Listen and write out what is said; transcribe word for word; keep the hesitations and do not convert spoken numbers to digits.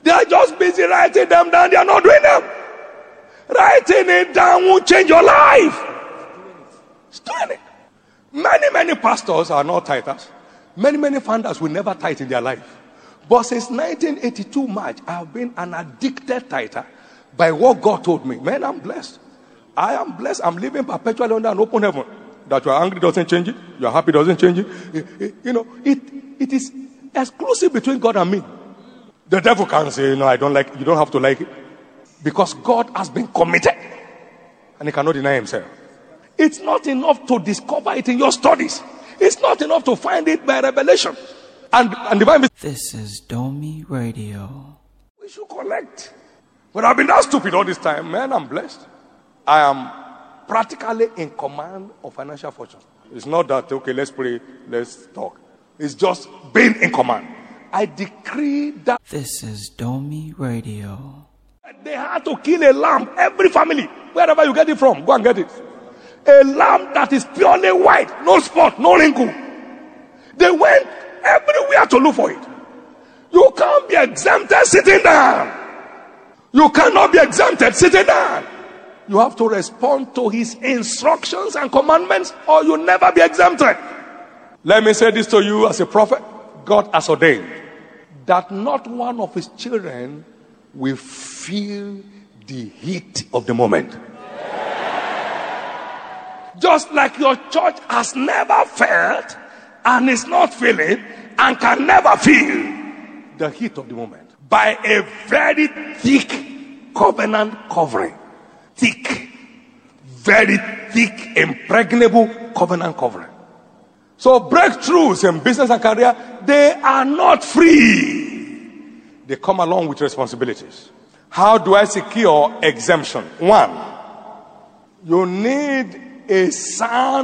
They are just busy writing them down. They are not doing them. Writing it down won't change your life. It's doing it. Many, many pastors are not tithers. Many, many founders will never tithe in their life. But since nineteen eighty-two March, I have been an addicted tither by what God told me. Man, I'm blessed. I am blessed. I'm living perpetually under an open heaven. That you are angry doesn't change it. You are happy doesn't change it. It, it. You know, it it is exclusive between God and me. The devil can say, no, I don't like it. You don't have to like it. Because God has been committed. And he cannot deny himself. It's not enough to discover it in your studies. It's not enough to find it by revelation. And, and the Bible. This is Domi Radio. We should collect. But I've been that stupid all this time. Man, I'm blessed. I am practically in command of financial fortune. It's not that, okay, let's pray, let's talk. It's just being in command. I decree that. This is Domi Radio. They had to kill a lamb, every family, wherever you get it from, go and get it. A lamb that is purely white, no spot, no wrinkle. They went everywhere to look for it. You can't be exempted sitting down. You cannot be exempted sitting down. You have to respond to his instructions and commandments, or you'll never be exempted. Let me say this to you as a prophet. God has ordained that not one of his children will feel the heat of the moment. Just like your church has never felt and is not feeling and can never feel the heat of the moment by a very thick covenant covering. Thick, very thick, impregnable covenant covering. So breakthroughs in business and career, they are not free. They come along with responsibilities. How do I secure exemption? One, you need a sound